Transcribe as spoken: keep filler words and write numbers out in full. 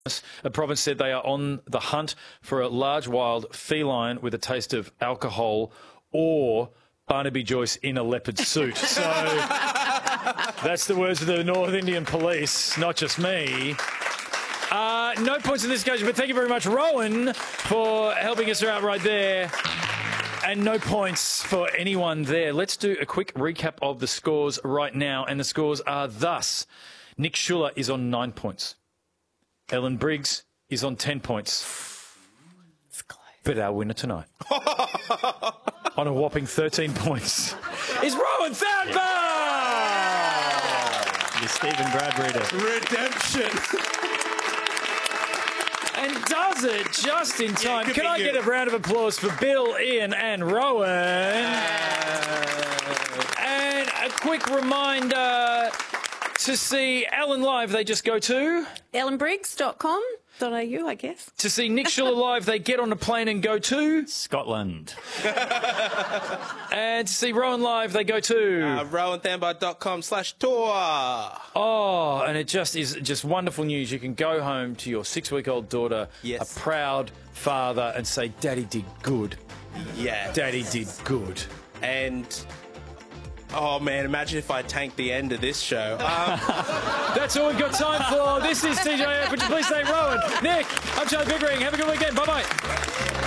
A province said they are on the hunt for a large wild feline with a taste of alcohol or Barnaby Joyce in a leopard suit. So that's the words of the North Indian Police, not just me. Uh, no points in this occasion, but thank you very much, Rowan, for helping us out right there. And no points for anyone there. Let's do a quick recap of the scores right now. And the scores are thus. Nick Schuller is on nine points. Ellen Briggs is on ten points. But our winner tonight, on a whopping thirteen points, is Rowan Thampa! The Stephen Bradbury redemption. And does it just in time. Yeah, Can I good. get a round of applause for Bill, Ian and Rowan? And a quick reminder to see Ellen live, they just go to... ellen briggs dot com dot a u, I guess. To see Nick Schuller live, they get on a plane and go to... Scotland. And to see Rowan live, they go to... Uh, rowan thampa dot com slash tour. Oh, and it just is just wonderful news. You can go home to your six-week-old daughter, Yes. a proud father, and say, Daddy did good. Yeah. Daddy did good. And, oh man, imagine if I tanked the end of this show. Um, That's all we've got time for. This is T J F. Would you please say Rowan, Nick, I'm Charlie Pickering. Have a good weekend. Bye-bye.